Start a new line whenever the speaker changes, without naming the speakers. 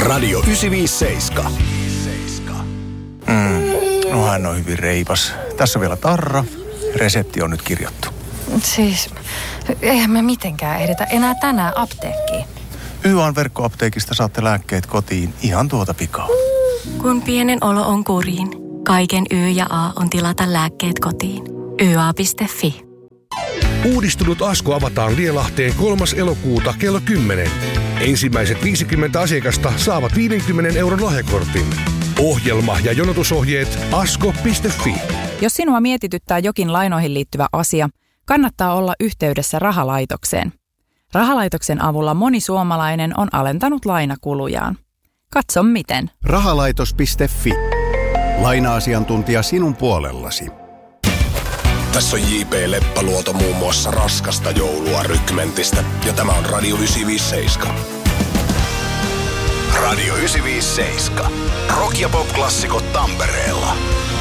Radio 957.
No hän on hyvin reipas. Tässä on vielä tarra. Resepti on nyt kirjattu.
Siis, eihän me mitenkään edetä enää tänään apteekkiin.
YA:n verkkoapteekista saatte lääkkeet kotiin ihan tuota pikaa.
Kun pienen olo on kuriin, kaiken Y ja A on tilata lääkkeet kotiin. YA.fi.
Uudistunut Asko avataan Lielahteen 3. elokuuta kello 10. Ensimmäiset 50 asiakasta saavat 50 euron lahjakortin. Ohjelma ja jonotusohjeet asko.fi.
Jos sinua mietityttää jokin lainoihin liittyvä asia, kannattaa olla yhteydessä rahalaitokseen. Rahalaitoksen avulla moni suomalainen on alentanut lainakulujaan. Katso miten.
Rahalaitos.fi. Laina-asiantuntija sinun puolellasi.
Tässä on J.P. Leppäluoto muun muassa raskasta joulua Rykmentistä. Ja tämä on Radio 957.
Radio 957. Rock- ja pop-klassikot Tampereella.